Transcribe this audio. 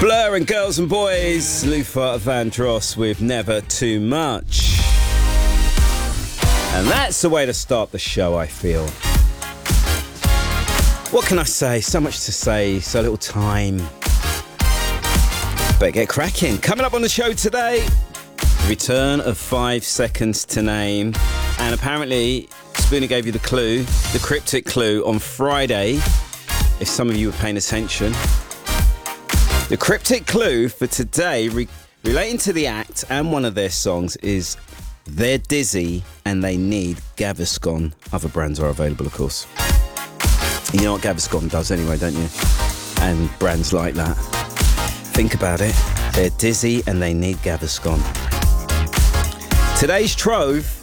Blur and Girls and Boys, Luther Vandross with Never Too Much. And that's the way to start the show, I feel. What can I say? So much to say, so little time. Better get cracking. Coming up on the show today, the return of 5 Seconds to Name. And apparently, Spooner gave you the clue, the cryptic clue on Friday, if some of you were paying attention. The cryptic clue for today, relating to the act and one of their songs, is they're dizzy and they need Gaviscon. Other brands are available, of course. You know what Gaviscon does anyway, don't you? And brands like that. Think about it. They're dizzy and they need Gaviscon. Today's trove